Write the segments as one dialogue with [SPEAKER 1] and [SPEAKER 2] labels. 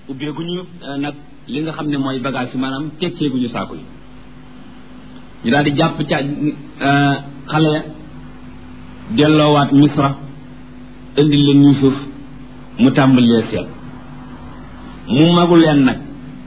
[SPEAKER 1] ubbeeguñu nag li nga xam ne mooy bagage yi maanaam tekkeeguñu saako yi ñu daal di jàpp ca xale ya delloowaat Misra indi leen Yuusuf mu tàmbalee seet mu magu leen nag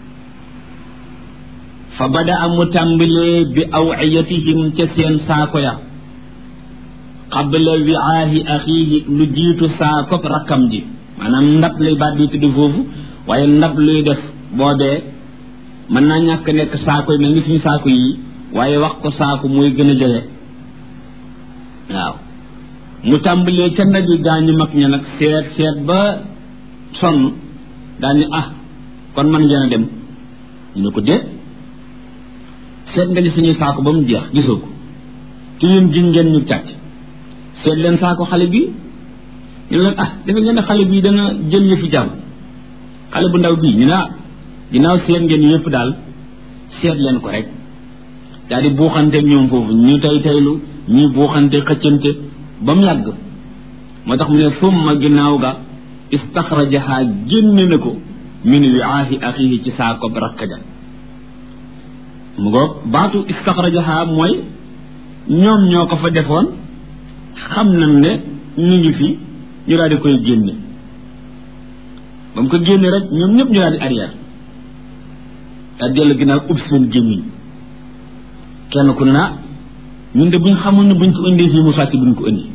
[SPEAKER 1] fa bada a mu tàmbalee bi awiyatihim ca seen saako ya qabla wiaahi axiihi lu jiitu saakop rakkam ji maanaam ndab lay baat bi tudd foofu waaye ndab luy def boobee mën naa ñàkk nekk saako yi mel ni suñu saako yi waaye wax ko saako mooy gën a jege waaw mu tàmbalee ca ndab yi gaañu mag ña nag seet ba sonn daal ni kon man ngeen a dem ñu ne ko déet seet nga ni suñuy saako ba mu jeex gisoo ko te yéen ji ngeen ñu càcc seet leen saako xale bi ñu leen dafa ngeen ne xale bii dana jël yëfi jàmm xale bu ndaw bii ñu ne ginnaaw seet ngeen yëpp daal seet leen ko rek daal di buuxante ñoom foofu ñu taylu ñuy buuxante xëccante ba mu yàgg moo tax mu ne summa ginnaaw ga istaxrajaha génne na ko min wiaahi axiihi ci saako rakk ja mu ngoog baatu istaxrajaha mooy ñoom ñoo ko fa defoon xam nañ ne ñu ngi fi ñu daal di koy génne ba mu ko génne rek ñoom ñëpp ñu daal di arrière daal dellu ginnaaw ub seen gémmiñ kenn ku naa ñun de buñ xamoon ne buñ ko indee fii mu sàcc buñ ko indi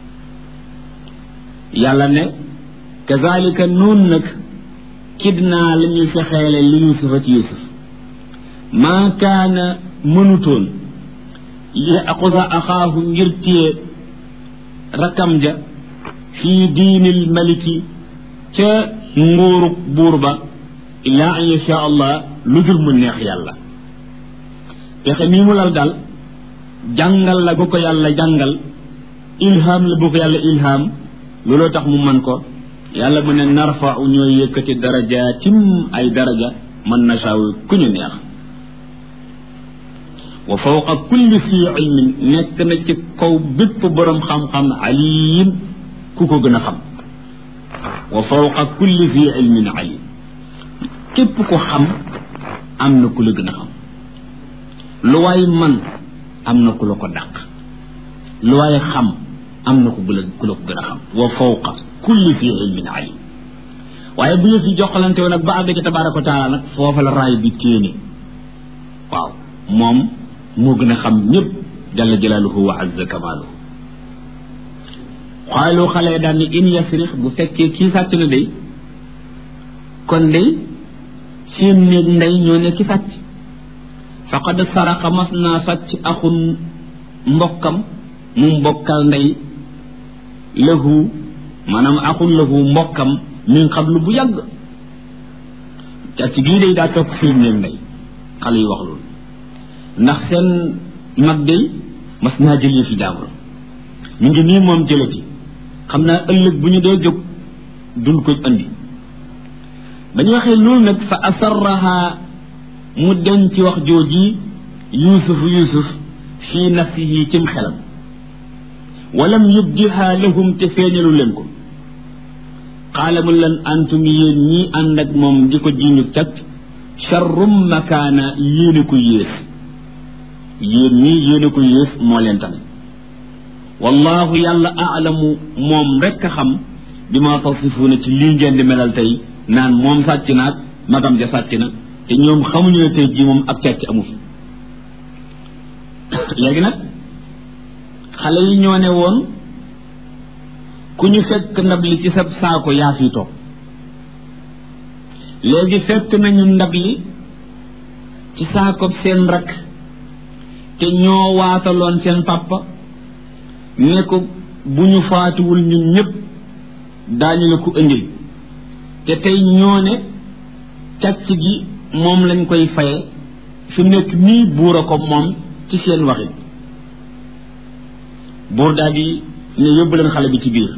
[SPEAKER 1] yàlla ne kazalika noonu nag kidnaa la ñuy fexeele li yusufa ci yusuf maa kaana mënutoon yaqusa axaahu ngir téye rakam ja fii diinil maliki ca nguurug buur ba illaa an yasha allah lu dul mu neex yàlla pexe mii mu lal daal jàngal la bu ko yàlla jàngal ilham la bu ko yàlla ilham looloo tax mu mën ko yàlla mu ne narfa'u ñooy yëkkati darajaatim ay daraja man nashaa'u ku ñu neex wa fawqa kulli fi ilmin nekk na ci kaw bépp borom xam-xam alim ku ko gën a xam wa fawqa kulli fi ilmin alim képp ko xam am na ku la gën a xam lu waay man am na ku la ko dàq lu waay xam am na ku la ko gën a xam wa fawqa kulli fi ilmin alim waaye bu ñu fi joxalante woon nag ba àgg ca tabaaraka wa taala nag foofa la raay bi téene waaw moom moo gën a xam ñëpp jalla jalaaluhu wa azza kamaaluhu xaalu xale daan ni in yasrix bu fekkee kii sàcc na day kon day seen néeg ndey ñoo ne ki sàcc faqad saraqa mas naa sàcc axun mbokkam mu mbokkal ndey lahu maanaam axun lahu mbokkam min qablu bu yàgg càcc gii day daa topp seen néeg ndey xale yi wax loolu ndax seen mag day mas naa jëlee fi jaamur ñu ngi nii moom jëlati xam naa ëllëg bu ñu dee jóg duñ ko andi ba ñu waxee loolu nag fa asarraha mu denc wax jooji yusuf fii nafsihi cim xelam walam yubdiha lahum te feeñalu leen ko qaala mu leen antum yéen ñii ànd ak moom di ko jiñu cag charrum makaana yéene ko yées yéen ñii yéene ko yées moo leen tamit wallahu yàlla aalamu moom rekk a xam bi ma tasifuuna ci lii ngeen di melal tey naan moom sàcc naag magam ja sàcc na te ñoom xamuñu ne tey jii moom ak càcc amu fi léegi nag xale yi ñoo ne woon ku ñu fekk ndab li ci sa saako yaa fi toog léegi fekk nañu ndab li ci saako seen rakk te ñoo waataloon seen papa ne ko bu ñu faatuwul ñun ñëpp daañu la ko indil te tey ñoo ne càcc gi moom lañ koy faye fi nekk nii buur a ko moom ci seen waxit buur daal di ne yóbbu leen xale bi ci biir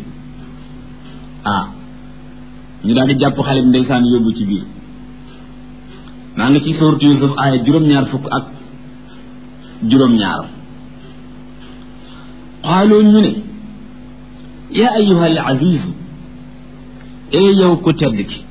[SPEAKER 1] ñu daal di jàpp xale bi ndeysaan yóbbu ci biir maa ngi ci sourate Yusuf aaya juróom-ñaar fukk ak juróom-ñaar xaaloo ñu ne yaa ayyuha al aziz yow ku tedd ki